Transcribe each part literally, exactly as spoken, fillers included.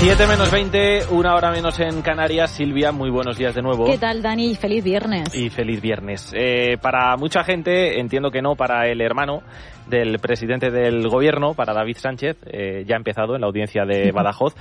siete menos veinte, una hora menos en Canarias. Silvia, muy buenos días de nuevo. ¿Qué tal, Dani? Feliz viernes. Y feliz viernes. Eh, para mucha gente, entiendo que no, para el hermano del presidente del gobierno, para David Sánchez, eh, ya ha empezado en la audiencia de Badajoz,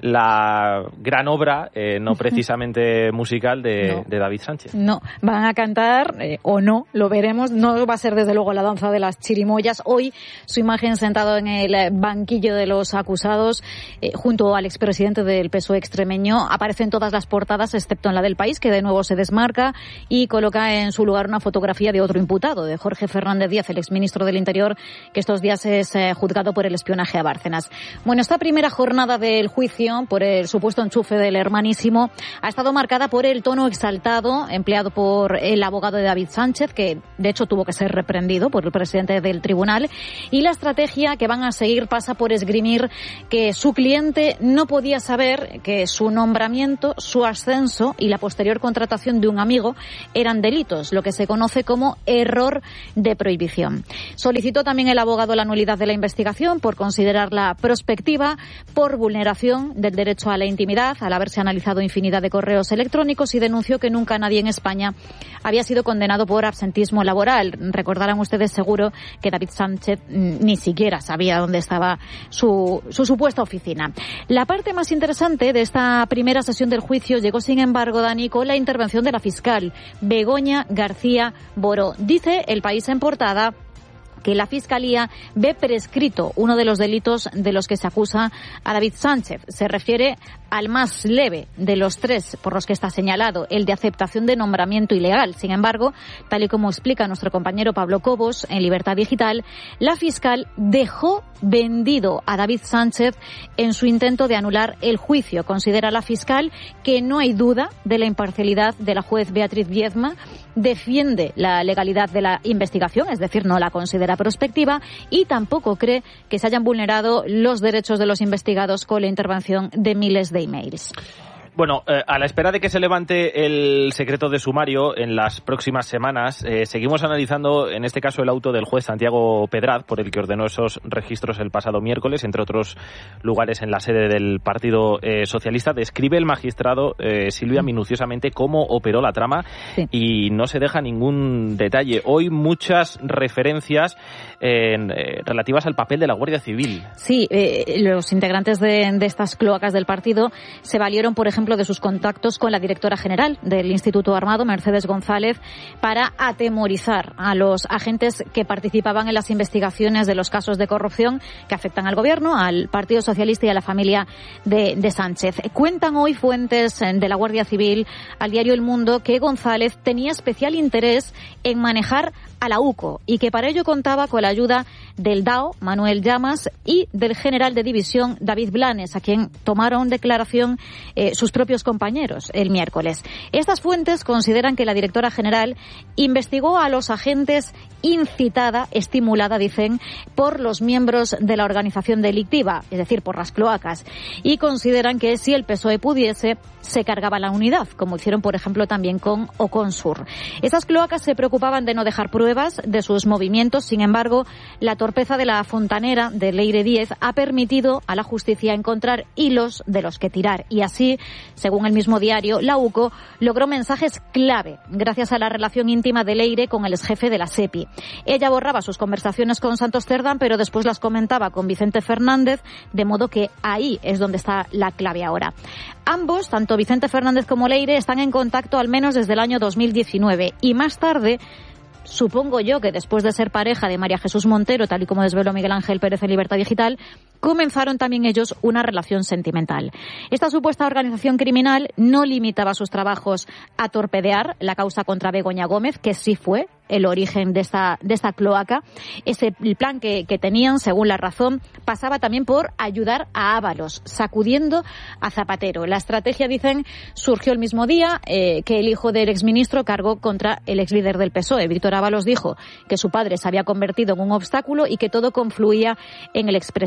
la gran obra, eh, no precisamente musical, de, no. de David Sánchez. No, van a cantar, eh, o no, lo veremos, no va a ser desde luego la danza de las chirimoyas. Hoy su imagen sentado en el banquillo de los acusados, eh, junto al expresidente del P S O E extremeño, aparece en todas las portadas, excepto en la del País, que de nuevo se desmarca y coloca en su lugar una fotografía de otro imputado, de Jorge Fernández Díaz, el exministro del Interior, que estos días es eh, juzgado por el espionaje a Bárcenas. Bueno, esta primera jornada del juicio por el supuesto enchufe del hermanísimo ha estado marcada por el tono exaltado empleado por el abogado de David Sánchez, que de hecho tuvo que ser reprendido por el presidente del tribunal, y la estrategia que van a seguir pasa por esgrimir que su cliente no podía saber que su nombramiento, su ascenso y la posterior contratación de un amigo eran delitos, lo que se conoce como error de prohibición. Solicitó también el abogado la nulidad de la investigación por considerarla prospectiva, por vulneración del derecho a la intimidad, al haberse analizado infinidad de correos electrónicos, y denunció que nunca nadie en España había sido condenado por absentismo laboral. Recordarán ustedes seguro que David Sánchez ni siquiera sabía dónde estaba su, su supuesta oficina. La parte más interesante de esta primera sesión del juicio llegó, sin embargo, Dani, con la intervención de la fiscal Begoña García Boró. Dice El País en portada que la Fiscalía ve prescrito uno de los delitos de los que se acusa a David Sánchez. Se refiere al más leve de los tres por los que está señalado, el de aceptación de nombramiento ilegal. Sin embargo, tal y como explica nuestro compañero Pablo Cobos en Libertad Digital, la fiscal dejó vendido a David Sánchez en su intento de anular el juicio. Considera la fiscal que no hay duda de la imparcialidad de la juez Beatriz Viedma, defiende la legalidad de la investigación, es decir, no la considera prospectiva, y tampoco cree que se hayan vulnerado los derechos de los investigados con la intervención de miles de emails. Bueno, eh, a la espera de que se levante el secreto de sumario en las próximas semanas, eh, seguimos analizando, en este caso, el auto del juez Santiago Pedraz, por el que ordenó esos registros el pasado miércoles, entre otros lugares en la sede del Partido eh, Socialista. Describe el magistrado, eh, Silvia, minuciosamente cómo operó la trama, sí, y no se deja ningún detalle. Hoy muchas referencias eh, eh, relativas al papel de la Guardia Civil. Sí, eh, los integrantes de, de estas cloacas del partido se valieron, por ejemplo, de sus contactos con la directora general del Instituto Armado, Mercedes González, para atemorizar a los agentes que participaban en las investigaciones de los casos de corrupción que afectan al Gobierno, al Partido Socialista y a la familia de, de Sánchez. Cuentan hoy fuentes de la Guardia Civil al diario El Mundo que González tenía especial interés en manejar a la UCO y que para ello contaba con la ayuda del D A O, Manuel Llamas, y del general de división, David Blanes, a quien tomaron declaración eh, sus propios compañeros el miércoles. Estas fuentes consideran que la directora general investigó a los agentes incitada, estimulada, dicen, por los miembros de la organización delictiva, es decir, por las cloacas, y consideran que si el P S O E pudiese, se cargaba la unidad, como hicieron, por ejemplo, también con Oconsur. Esas cloacas se preocupaban de no dejar pruebas de sus movimientos. Sin embargo, la torpeza de la fontanera de Leire Díez ha permitido a la justicia encontrar hilos de los que tirar, y así, según el mismo diario, la UCO logró mensajes clave gracias a la relación íntima de Leire con el exjefe de la SEPI. Ella borraba sus conversaciones con Santos Cerdán, pero después las comentaba con Vicente Fernández, de modo que ahí es donde está la clave ahora. Ambos, tanto Vicente Fernández como Leire, están en contacto al menos desde el año dos mil diecinueve, y más tarde, supongo yo que después de ser pareja de María Jesús Montero, tal y como desveló Miguel Ángel Pérez en Libertad Digital, comenzaron también ellos una relación sentimental. Esta supuesta organización criminal no limitaba sus trabajos a torpedear la causa contra Begoña Gómez, que sí fue el origen de esta, de esta cloaca. Ese el plan que, que tenían, según La Razón, pasaba también por ayudar a Ábalos, sacudiendo a Zapatero. La estrategia, dicen, surgió el mismo día eh, que el hijo del exministro cargó contra el exlíder del P S O E. Víctor Ábalos dijo que su padre se había convertido en un obstáculo y que todo confluía en el expresidente.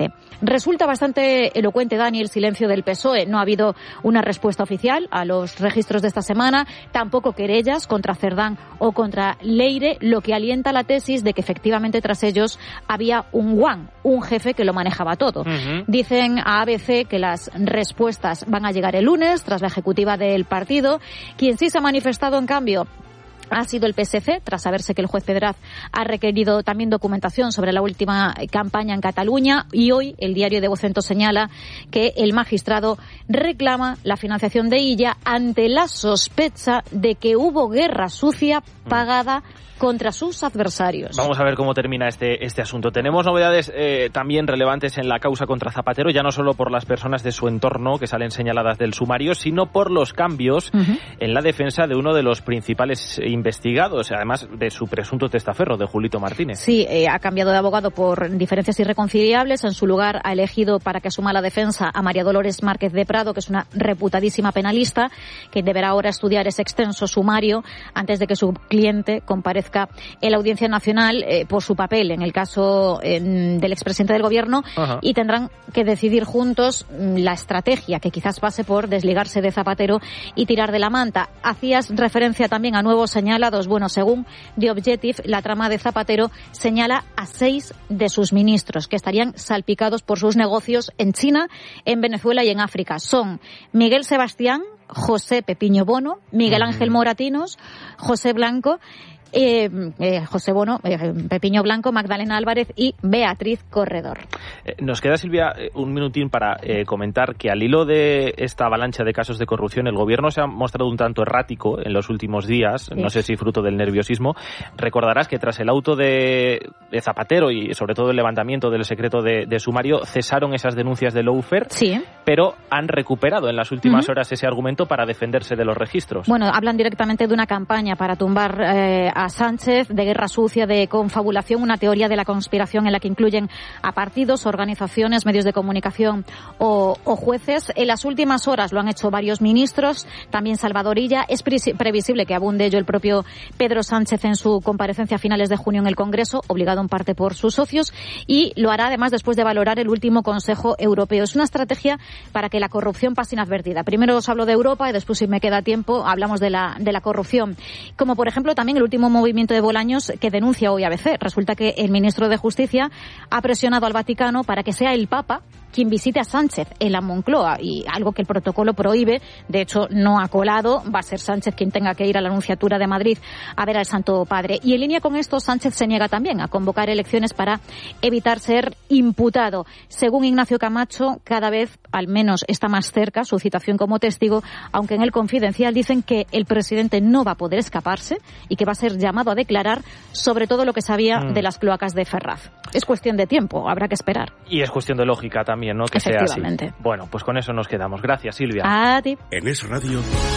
C. Resulta bastante elocuente, Dani, el silencio del P S O E. No ha habido una respuesta oficial a los registros de esta semana, tampoco querellas contra Cerdán o contra Leire, lo que alienta la tesis de que efectivamente tras ellos había un guan, un jefe que lo manejaba todo. Uh-huh. Dicen a A B C que las respuestas van a llegar el lunes tras la ejecutiva del partido. Quien sí se ha manifestado, en cambio, ha sido el P S C, tras saberse que el juez Pedraz ha requerido también documentación sobre la última campaña en Cataluña, y hoy el diario de Vocento señala que el magistrado reclama la financiación de Illa ante la sospecha de que hubo guerra sucia pagada contra sus adversarios. Vamos a ver cómo termina este, este asunto. Tenemos novedades eh, también relevantes en la causa contra Zapatero, ya no solo por las personas de su entorno que salen señaladas del sumario, sino por los cambios uh-huh. en la defensa de uno de los principales investigados, además de su presunto testaferro, de Julito Martínez. Sí, eh, ha cambiado de abogado por diferencias irreconciliables. En su lugar ha elegido para que asuma la defensa a María Dolores Márquez de Prado, que es una reputadísima penalista, que deberá ahora estudiar ese extenso sumario antes de que su cliente comparezca en la Audiencia Nacional eh, por su papel en el caso eh, del expresidente del Gobierno. Ajá. Y tendrán que decidir juntos la estrategia, que quizás pase por desligarse de Zapatero y tirar de la manta. Hacías referencia también a nuevos señalados. Bueno, según The Objective, la trama de Zapatero señala a seis de sus ministros que estarían salpicados por sus negocios en China, en Venezuela y en África. Son Miguel Sebastián, José Pepiño Bono, Miguel Ángel Moratinos, José Blanco, Eh, eh, José Bono, eh, Pepiño Blanco, Magdalena Álvarez y Beatriz Corredor. Eh, nos queda, Silvia, un minutín para eh, comentar que al hilo de esta avalancha de casos de corrupción, el Gobierno se ha mostrado un tanto errático en los últimos días, sí. No sé si fruto del nerviosismo. Recordarás que tras el auto de, de Zapatero y sobre todo el levantamiento del secreto de, de sumario, cesaron esas denuncias de lawfare, sí. pero han recuperado en las últimas uh-huh. horas ese argumento para defenderse de los registros. Bueno, hablan directamente de una campaña para tumbar eh, a Sánchez, de guerra sucia, de confabulación, una teoría de la conspiración en la que incluyen a partidos, organizaciones, medios de comunicación o, o jueces. En las últimas horas lo han hecho varios ministros, también Salvador Illa. Es previsible que abunde ello el propio Pedro Sánchez en su comparecencia a finales de junio en el Congreso, obligado en parte por sus socios, y lo hará además después de valorar el último Consejo Europeo. Es una estrategia para que la corrupción pase inadvertida. Primero os hablo de Europa y después, si me queda tiempo, hablamos de la, de la corrupción. Como por ejemplo también el último movimiento de Bolaños que denuncia hoy A B C. Resulta que el ministro de Justicia ha presionado al Vaticano para que sea el Papa quien visite a Sánchez en la Moncloa, y algo que el protocolo prohíbe. De hecho, no ha colado. Va a ser Sánchez quien tenga que ir a la Nunciatura de Madrid a ver al Santo Padre. Y en línea con esto, Sánchez se niega también a convocar elecciones para evitar ser imputado. Según Ignacio Camacho, cada vez, al menos, está más cerca su citación como testigo, aunque en el Confidencial dicen que el presidente no va a poder escaparse y que va a ser llamado a declarar sobre todo lo que sabía mm. de las cloacas de Ferraz. Es cuestión de tiempo, habrá que esperar. Y es cuestión de lógica también, ¿no? Que sea así. Bueno, pues con eso nos quedamos. Gracias, Silvia. A ti. En Es Radio.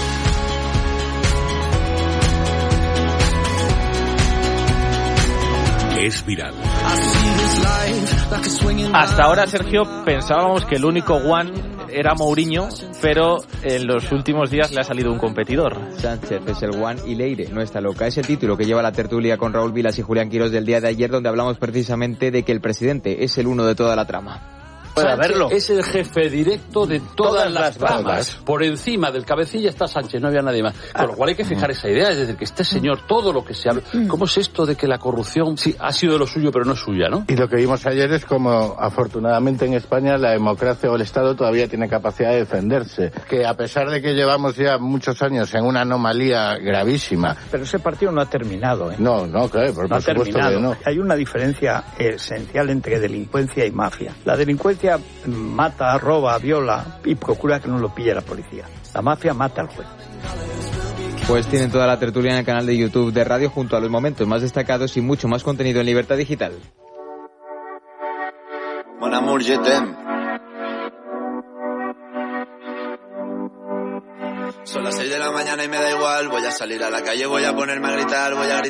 Es viral. Hasta ahora, Sergio, pensábamos que el único one era Mourinho, pero en los últimos días le ha salido un competidor. Sánchez es el one y Leire no está loca. Es el título que lleva la tertulia con Raúl Vilas y Julián Quirós del día de ayer, donde hablamos precisamente de que el presidente es el uno de toda la trama. Sánchez es el jefe directo de todas, todas las ramas. Por encima del cabecilla está Sánchez, no había nadie más. Con lo cual hay que fijar esa idea, es decir, que este señor, todo lo que se habla... ¿Cómo es esto de que la corrupción sí ha sido de lo suyo, pero no es suya, no? Y lo que vimos ayer es como, afortunadamente en España, la democracia o el Estado todavía tiene capacidad de defenderse. Que a pesar de que llevamos ya muchos años en una anomalía gravísima... Pero ese partido no ha terminado, ¿eh? No, no, claro, por, no por supuesto terminado. que no. Hay una diferencia esencial entre delincuencia y mafia. La delincuencia mata, roba, viola y procura que no lo pille la policía. La mafia mata al juez. Pues tienen toda la tertulia en el canal de YouTube de Radio, junto a los momentos más destacados y mucho más contenido en Libertad Digital. Mon amour, je t'aime. Son las seis de la mañana y me da igual. Voy a salir a la calle, voy a ponerme a gritar, voy a gritar.